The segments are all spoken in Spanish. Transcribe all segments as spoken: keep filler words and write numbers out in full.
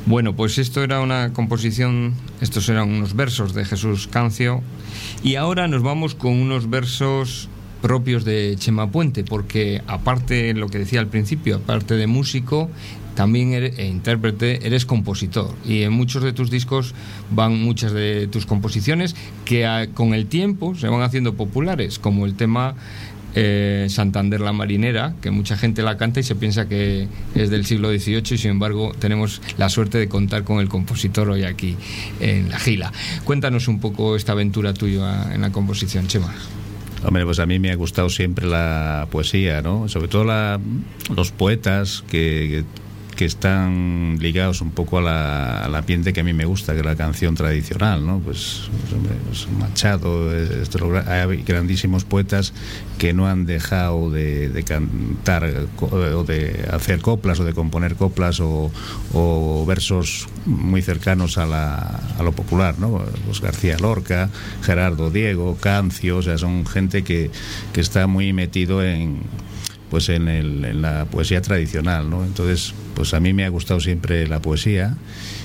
Bueno, pues esto era una composición, estos eran unos versos de Jesús Cancio, y ahora nos vamos con unos versos propios de Chema Puente, porque aparte, lo que decía al principio, aparte de músico, también eres e intérprete, eres compositor, y en muchos de tus discos van muchas de tus composiciones que a, con el tiempo se van haciendo populares, como el tema eh, Santander la marinera, que mucha gente la canta y se piensa que es del siglo dieciocho, y sin embargo tenemos la suerte de contar con el compositor hoy aquí en La Gila. Cuéntanos un poco esta aventura tuya en la composición, Chema. Hombre, pues a mí me ha gustado siempre la poesía, ¿no? Sobre todo la, los poetas que, que están ligados un poco a la, a la ambiente que a mí me gusta, que es la canción tradicional, ¿no? Pues, pues hombre, pues Machado, esto, hay grandísimos poetas que no han dejado de, de cantar o de hacer coplas o de componer coplas o, o versos muy cercanos a, la, a lo popular, ¿no? Pues García Lorca, Gerardo Diego, Cancio, o sea, son gente que, que está muy metido en pues en, el, en la poesía tradicional, ¿no? Entonces, pues a mí me ha gustado siempre la poesía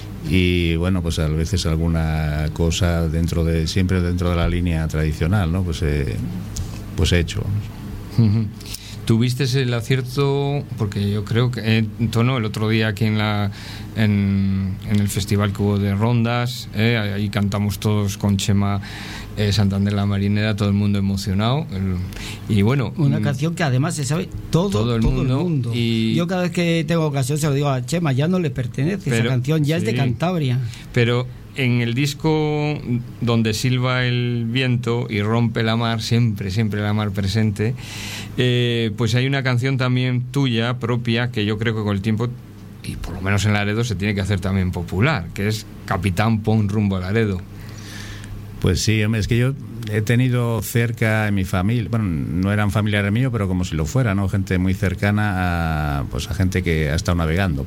y bueno, pues a veces alguna cosa dentro de siempre dentro de la línea tradicional, ¿no? Pues eh, pues he hecho. Uh-huh. ¿Tuviste el acierto? Porque yo creo que en tono el otro día aquí en la en, en el festival que hubo de Rondas, eh, ahí cantamos todos con Chema eh, Santander la marinera, todo el mundo emocionado, el, y bueno, una canción que además se sabe todo, todo el todo mundo, el mundo. Y yo cada vez que tengo ocasión se lo digo a Chema, ya no le pertenece, pero, esa canción ya sí, es de Cantabria. Pero en el disco donde silba el viento y rompe la mar, siempre, siempre la mar presente, eh, pues hay una canción también tuya, propia, que yo creo que con el tiempo, y por lo menos en Laredo, se tiene que hacer también popular, que es Capitán, pon rumbo a Laredo. Pues sí, hombre, es que yo he tenido cerca en mi familia, bueno, no eran familiares míos, pero como si lo fuera, ¿no? Gente muy cercana a, pues a gente que ha estado navegando.